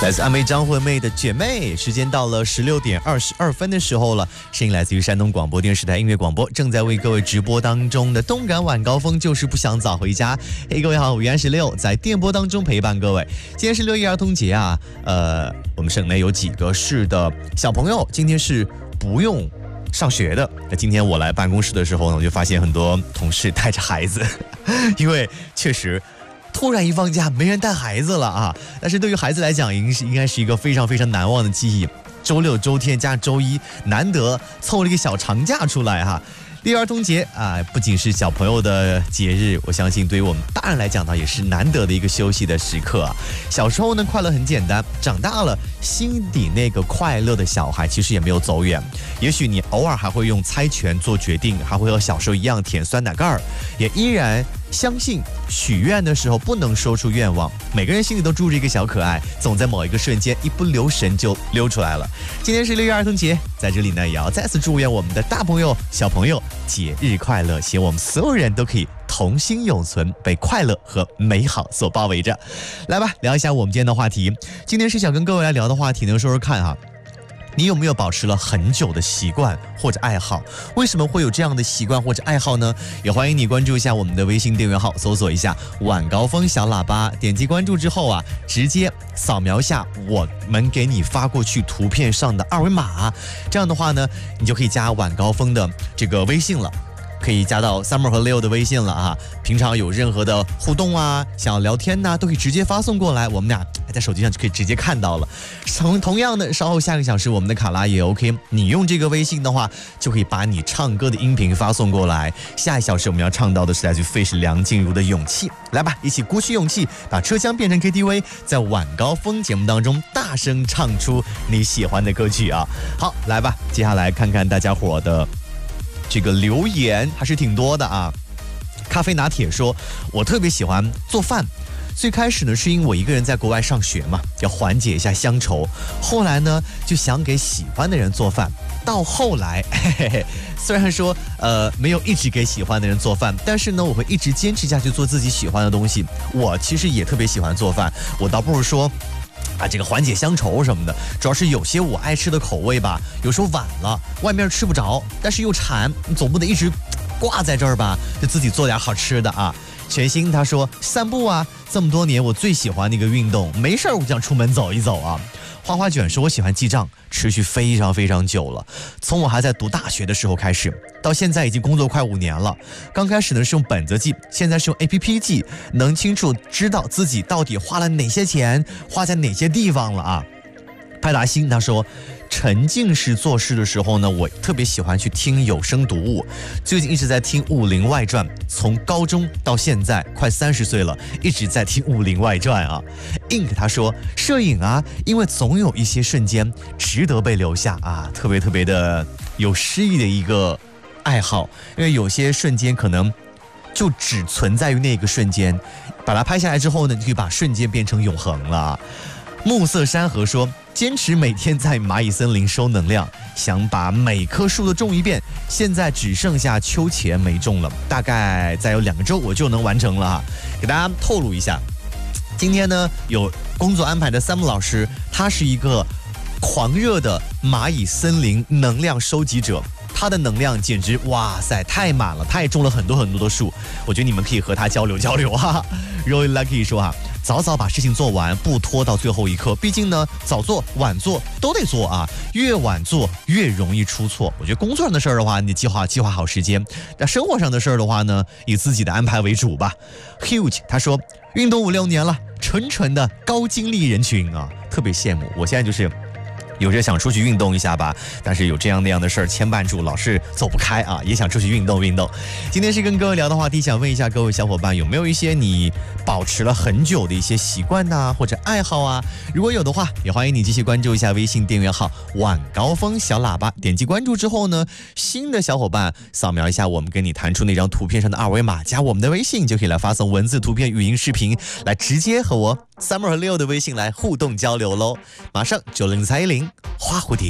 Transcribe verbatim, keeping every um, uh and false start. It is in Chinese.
来自阿妹张惠妹的姐妹，时间到了十六点二十二分的时候了。声音来自于山东广播电视台音乐广播，正在为各位直播当中的动感晚高峰，就是不想早回家。嘿，各位好，我是十六，在电波当中陪伴各位。今天是六一儿童节啊，呃，我们省内有几个市的小朋友今天是不用上学的。那今天我来办公室的时候呢，我就发现很多同事带着孩子，因为确实突然一放假没人带孩子了啊！但是对于孩子来讲，应是应该是一个非常非常难忘的记忆。周六、周天加周一，难得凑了一个小长假出来哈。六一儿童节啊，不仅是小朋友的节日，我相信对于我们大人来讲呢，也是难得的一个休息的时刻啊。小时候呢，快乐很简单，长大了，心底那个快乐的小孩其实也没有走远。也许你偶尔还会用猜拳做决定，还会和小时候一样舔酸奶盖儿，也依然相信许愿的时候不能说出愿望。每个人心里都住着一个小可爱，总在某一个瞬间一不留神就溜出来了。今天是六一儿童节，在这里呢，也要再次祝愿我们的大朋友、小朋友节日快乐，希望我们所有人都可以童心永存，被快乐和美好所包围着。来吧，聊一下我们今天的话题。今天是想跟各位来聊的话题呢，说说看哈，你有没有保持了很久的习惯或者爱好？为什么会有这样的习惯或者爱好呢？也欢迎你关注一下我们的微信订阅号，搜索一下晚高峰小喇叭，点击关注之后啊，直接扫描下我们给你发过去图片上的二维码，这样的话呢，你就可以加晚高峰的这个微信了。可以加到 Summer 和 Leo 的微信了啊！平常有任何的互动啊，想要聊天呐、啊，都可以直接发送过来，我们俩在手机上就可以直接看到了。同同样的，稍后下个小时我们的卡拉也 OK， 你用这个微信的话，就可以把你唱歌的音频发送过来。下一小时我们要唱到的是来自 Fish 梁静茹的《勇气》，来吧，一起鼓起勇气，把车厢变成 K T V， 在晚高峰节目当中大声唱出你喜欢的歌曲啊！好，来吧，接下来看看大家伙的这个留言还是挺多的啊。咖啡拿铁说，我特别喜欢做饭，最开始呢是因为我一个人在国外上学嘛，要缓解一下乡愁，后来呢就想给喜欢的人做饭，到后来嘿嘿嘿，虽然说呃没有一直给喜欢的人做饭，但是呢我会一直坚持下去做自己喜欢的东西。我其实也特别喜欢做饭，我倒不如说啊，这个缓解乡愁什么的，主要是有些我爱吃的口味吧，有时候晚了，外面吃不着，但是又馋，你总不能一直挂在这儿吧，就自己做点好吃的啊。全新他说散步啊，这么多年我最喜欢的一个运动，没事儿我就想出门走一走啊。花花卷说，我喜欢记账，持续非常非常久了，从我还在读大学的时候开始，到现在已经工作快五年了。刚开始呢是用本子记，现在是用 A P P 记，能清楚知道自己到底花了哪些钱，花在哪些地方了啊。派达星他说，沉浸式做事的时候呢，我特别喜欢去听有声读物，最近一直在听《武林外传》，从高中到现在快三十岁了，一直在听《武林外传》啊。Ink 他说，摄影啊，因为总有一些瞬间值得被留下啊，特别特别的有诗意的一个爱好，因为有些瞬间可能就只存在于那个瞬间，把它拍下来之后呢，就可以把瞬间变成永恒了。暮色山河说，坚持每天在蚂蚁森林收能量，想把每棵树都种一遍，现在只剩下秋茄没种了，大概再有两个周我就能完成了哈。给大家透露一下，今天呢有工作安排的 Sam 老师，他是一个狂热的蚂蚁森林能量收集者，他的能量简直哇塞太满了，他也种了很多很多的树，我觉得你们可以和他交流交流哈。Roy Lucky 说啊，早早把事情做完，不拖到最后一刻，毕竟呢早做晚做都得做啊，越晚做越容易出错。我觉得工作上的事儿的话，你计划计划好时间，那生活上的事儿的话呢，以自己的安排为主吧。Huge 他说，运动五六年了，纯纯的高精力人群啊，特别羡慕。我现在就是有着想出去运动一下吧，但是有这样那样的事儿牵绊住，老是走不开啊，也想出去运动运动。今天是跟各位聊的话题，想问一下各位小伙伴，有没有一些你保持了很久的一些习惯呐、啊，或者爱好啊？如果有的话，也欢迎你继续关注一下微信订阅号晚高峰小喇叭，点击关注之后呢，新的小伙伴扫描一下我们给你弹出那张图片上的二维码，加我们的微信，就可以来发送文字、图片、语音、视频，来直接和我 Summer 和 Leo 的微信来互动交流喽。马上九零三一零花蝴蝶。